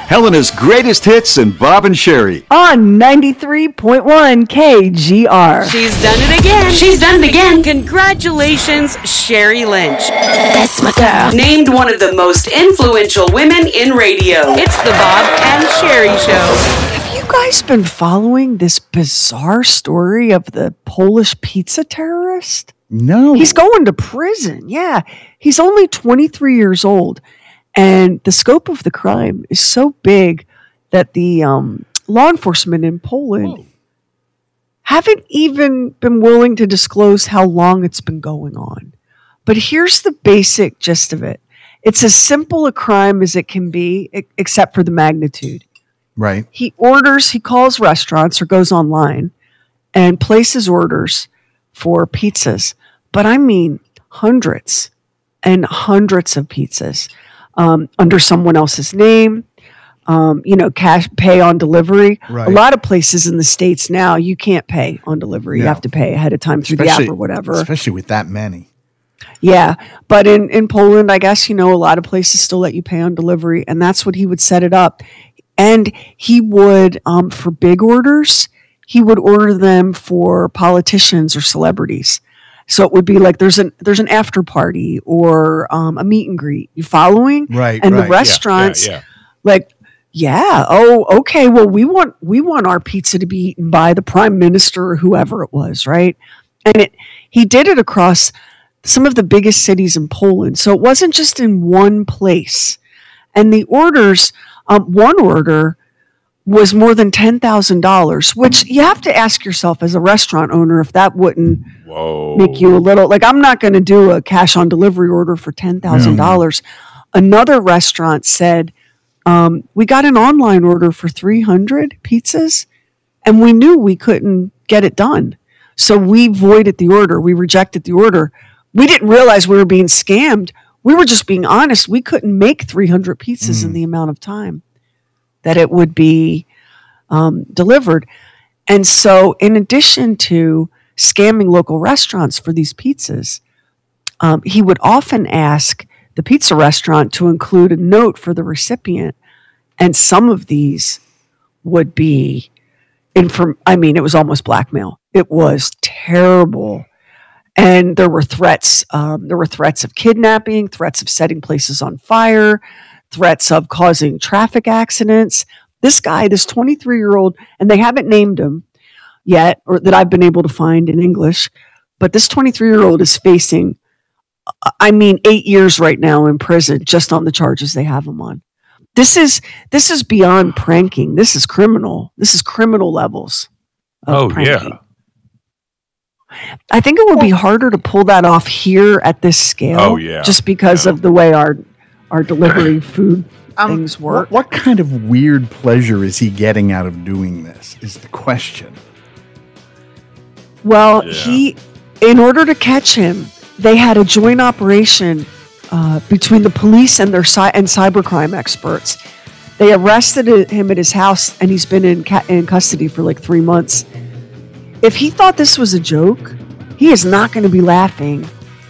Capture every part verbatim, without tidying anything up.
Helena's greatest hits and Bob and Sherry. On ninety-three point one K G R. She's done it again. She's done it again. Congratulations, Sherry Lynch. That's my girl. Named one of the most influential women in radio. It's the Bob and Sherry Show. Have you guys been following this bizarre story of the Polish pizza terrorist? No. He's going to prison. Yeah. He's only twenty-three years old. And the scope of the crime is so big that the um, law enforcement in Poland Whoa. haven't even been willing to disclose how long it's been going on. But here's the basic gist of it. It's as simple a crime as it can be, except for the magnitude. Right. He orders, he calls restaurants or goes online and places orders for pizzas. But I mean hundreds and hundreds of pizzas. Um, under someone else's name, um, you know, cash pay on delivery. Right. A lot of places in the States now, you can't pay on delivery. No. You have to pay ahead of time through especially, the app or whatever. Especially with that many. Yeah. But in, in Poland, I guess, you know, a lot of places still let you pay on delivery. And that's what he would set it up. And he would, um, for big orders, he would order them for politicians or celebrities. So it would be like there's an there's an after party or um, a meet and greet. You following? Right. And right. the restaurants, yeah, yeah, yeah. like, yeah, oh, okay. Well, we want we want our pizza to be eaten by the prime minister or whoever it was, right? And it he did it across some of the biggest cities in Poland. So it wasn't just in one place. And the orders, um, one order was more than ten thousand dollars, which you have to ask yourself as a restaurant owner if that wouldn't Whoa. make you a little, like, I'm not going to do a cash on delivery order for ten thousand dollars. Mm. Another restaurant said, um, we got an online order for three hundred pizzas and we knew we couldn't get it done. So we voided the order. We rejected the order. We didn't realize we were being scammed. We were just being honest. We couldn't make three hundred pizzas mm. in the amount of time that it would be um, delivered. And so in addition to scamming local restaurants for these pizzas, um, he would often ask the pizza restaurant to include a note for the recipient. And some of these would be, inform- I mean, it was almost blackmail. It was terrible. And there were threats. Um, there were threats of kidnapping, threats of setting places on fire, threats of causing traffic accidents. This guy, this twenty-three-year-old, and they haven't named him yet, or that I've been able to find in English, but this twenty-three-year-old is facing, I mean, eight years right now in prison just on the charges they have him on. This is this is beyond pranking. This is criminal. This is criminal levels of oh, pranking. Yeah. I think it would be harder to pull that off here at this scale. Oh, yeah. Just because yeah. of the way our our delivery food um, things work. What, what kind of weird pleasure is he getting out of doing this is the question. Well, yeah. he, in order to catch him, they had a joint operation uh, between the police and their cy- and cybercrime experts. They arrested him at his house, and he's been in ca- in custody for like three months. If he thought this was a joke, he is not going to be laughing.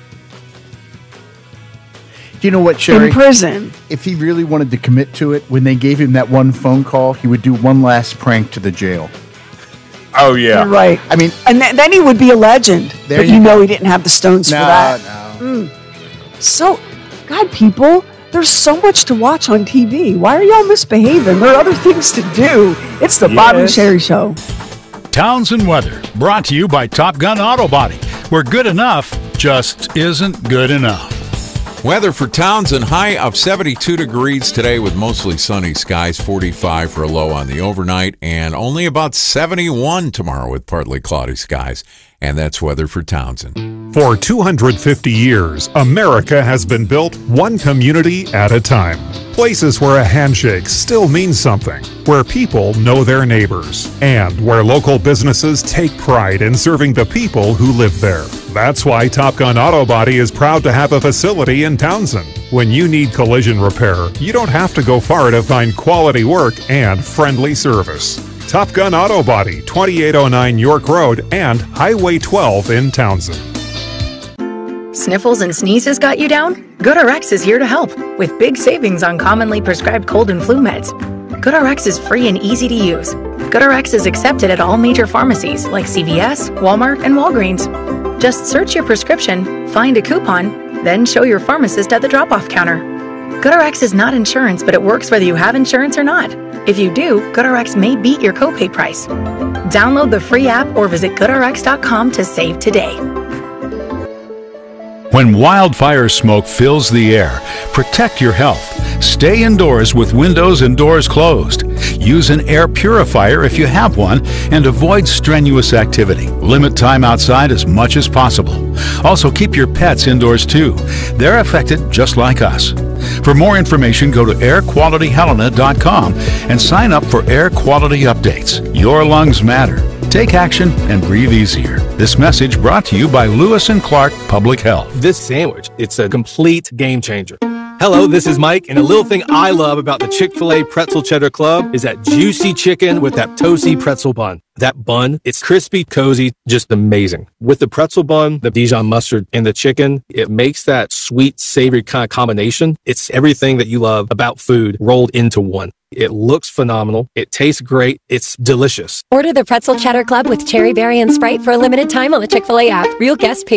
Do you know what, Sherry? In prison. If he really wanted to commit to it, when they gave him that one phone call, he would do one last prank to the jail. Oh, yeah. You're right. I mean, and th- then he would be a legend. There but you you know go. he didn't have the stones no, for that. No, mm. So, God, people, there's so much to watch on T V. Why are y'all misbehaving? There are other things to do. It's the yes. Bob and Sherry Show. Townsend Weather, brought to you by Top Gun Auto Body, where good enough just isn't good enough. Weather for Townsend, high of seventy-two degrees today with mostly sunny skies, forty-five for a low on the overnight, and only about seventy-one tomorrow with partly cloudy skies. And that's weather for Townsend. For two hundred fifty years, America has been built one community at a time. Places where a handshake still means something, where people know their neighbors, and where local businesses take pride in serving the people who live there. That's why Top Gun Auto Body is proud to have a facility in Townsend. When you need collision repair, you don't have to go far to find quality work and friendly service. Top Gun Auto Body, twenty-eight oh nine York Road and Highway twelve in Townsend. Sniffles and sneezes got you down? GoodRx is here to help with big savings on commonly prescribed cold and flu meds. GoodRx is free and easy to use. GoodRx is accepted at all major pharmacies like C V S, Walmart, and Walgreens. Just search your prescription, find a coupon, then show your pharmacist at the drop-off counter. GoodRx is not insurance, but it works whether you have insurance or not. If you do, GoodRx may beat your copay price. Download the free app or visit good r x dot com to save today. When wildfire smoke fills the air, protect your health. Stay indoors with windows and doors closed. Use an air purifier if you have one, and avoid strenuous activity. Limit time outside as much as possible. Also, keep your pets indoors too. They're affected just like us. For more information, go to air quality helena dot com and sign up for air quality updates. Your lungs matter. Take action and breathe easier. This message brought to you by Lewis and Clark Public Health. This sandwich, it's a complete game changer. Hello, this is Mike, and a little thing I love about the Chick-fil-A Pretzel Cheddar Club is that juicy chicken with that toasty pretzel bun. That bun, it's crispy, cozy, just amazing. With the pretzel bun, the Dijon mustard, and the chicken, it makes that sweet, savory kind of combination. It's everything that you love about food rolled into one. It looks phenomenal. It tastes great. It's delicious. Order the Pretzel Cheddar Club with Cherry Berry and Sprite for a limited time on the Chick-fil-A app. Real guests pay